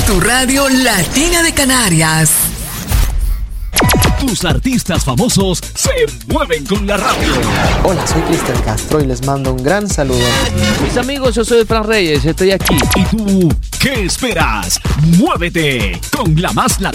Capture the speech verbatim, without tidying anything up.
Tu radio latina de Canarias. Tus artistas famosos se mueven con la radio. Hola, soy Cristian Castro y les mando un gran saludo. Mis amigos, yo soy Fran Reyes, estoy aquí. ¿Y tú qué esperas? Muévete con la más latina.